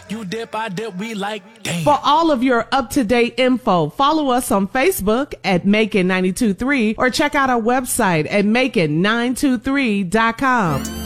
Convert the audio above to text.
You dip, I dip, we like, damn. For all of your up-to-date info, follow us on Facebook at Macon 92.3 or check out our website at Macon923.com.